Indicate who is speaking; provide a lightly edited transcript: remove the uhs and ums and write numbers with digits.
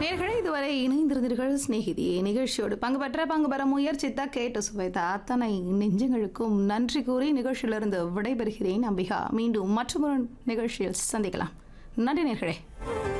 Speaker 1: நேயர்களே இதுவரை இணைந்திருந்தீர்கள் சிநேகிதி நிகழ்ச்சியோடு பங்கு பெற முயற்சித்த கேட்டு சுவைத்த அத்தனை நெஞ்சங்களுக்கும் நன்றி கூறி நிகழ்ச்சியிலிருந்து விடைபெறுகிறேன் அம்பிகா. மீண்டும் மற்றொரு நிகழ்ச்சியில் சந்திக்கலாம். நன்றி நேயர்களே.